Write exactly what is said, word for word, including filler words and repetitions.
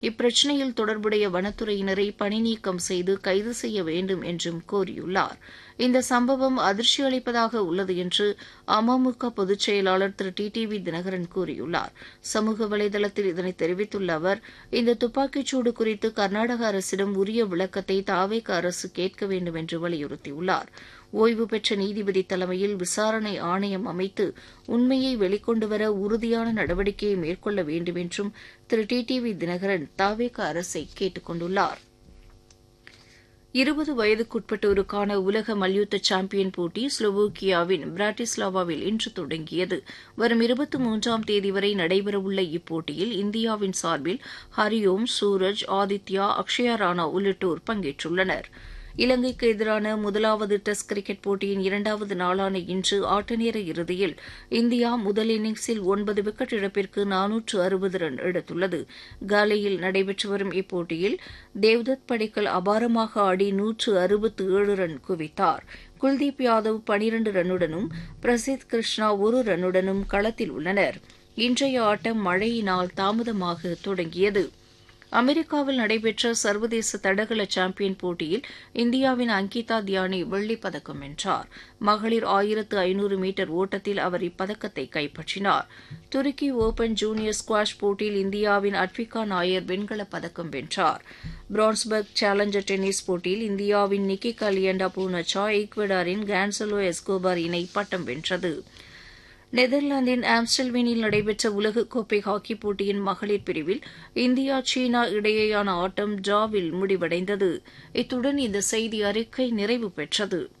இப்பிரச்சினையில் தொடர்புடைய வனத்துறையினரை பணிநீக்கம் செய்து கைது செய்ய வேண்டும் என்றும் கோரியுள்ளார். இந்த சம்பவம் அதிர்ச்சி அளிப்பதாக உள்ளது என்று அமமுக பொதுச் செயலாளர் திரு டி டி வி தினகரன் கூறியுள்ளார். சமூக வலைதளத்தில் இதனை தெரிவித்துள்ள அவர், இந்த துப்பாக்கிச்சூடு குறித்து கர்நாடக அரசிடம் உரிய விளக்கத்தை தாவேக அரசு கேட்க வேண்டும் என்று வலியுறுத்தியுள்ளார். ஓய்வு பெற்ற நீதிபதி தலைமையில் விசாரணை ஆணையம் அமைத்து உண்மையை வெளிக்கொண்டுவர உறுதியான நடவடிக்கையை மேற்கொள்ள வேண்டும் என்றும் திரு டி டி வி தினகரன் தாவேக அரசை கேட்டுக் கொண்டுள்ளார். இருபது வயதுக்குட்பட்டோருக்கான உலக மல்யுத்த சாம்பியன் போட்டி ஸ்லோவோக்கியாவின் பிராட்டிஸ்லாவாவில் இன்று தொடங்கியது. வரும் இருபத்தி மூன்றாம் தேதி வரை நடைபெறவுள்ள இப்போட்டியில் இந்தியாவின் சார்பில் ஹரிஓம், சூரஜ், ஆதித்யா, அக்ஷயா ராணா உள்ளிட்டோர் பங்கேற்றுள்ளனர். இலங்கைக்கு எதிரான முதலாவது டெஸ்ட் கிரிக்கெட் போட்டியின் இரண்டாவது நாளான இன்று ஆட்டநேர இறுதியில் இந்தியா முதல் இன்னிங்ஸில் ஒன்பது விக்கெட் இழப்பிற்கு நானூற்று அறுபது ரன் எடுத்துள்ளது. காலையில் நடைபெற்று வரும் இப்போட்டியில் தேவ்தத் படிக்கல் அபாரமாக ஆடி நூற்று அறுபத்து ஏழு ரன் குவித்தார். குல்தீப் யாதவ் பனிரண்டு ரன்னுடனும் பிரசித் கிருஷ்ணா ஒரு ரன்னுடனும் களத்தில் உள்ளனர். இன்றைய ஆட்டம் மழையினால் தாமதமாக தொடங்கியது. அமெரிக்காவில் நடைபெற்ற சர்வதேச தடகள சாம்பியன் போட்டியில் இந்தியாவின் அங்கிதா தியானி வெள்ளிப் பதக்கம் வென்றார். மகளிர் ஆயிரத்து ஐநூறு மீட்டர் ஓட்டத்தில் அவர் இப்பதக்கத்தை கைப்பற்றினார். துருக்கி ஒபன் ஜூனியர் ஸ்குவாஷ் போட்டியில் இந்தியாவின் அட்விகா நாயர் வெண்கலப் பதக்கம் வென்றார். பிரான்ஸ்பர்க் சேலஞ்சர் டென்னிஸ் போட்டியில் இந்தியாவின் நிக்கி கலியண்டா பூனச்சா ஈக்வடாரின் கான்சலோ எஸ்கோபார் இணை பட்டம் வென்றது. நெதர்லாந்தின் ஆம்ஸ்டல்வீனில் நடைபெற்ற உலகக்கோப்பை ஹாக்கிப் போட்டியின் மகளிர் பிரிவில் இந்தியா சீனா இடையேயான ஆட்டம் டிராவில் முடிவடைந்தது. இத்துடன் இந்த செய்தி அறிக்கை நிறைவு பெற்றது.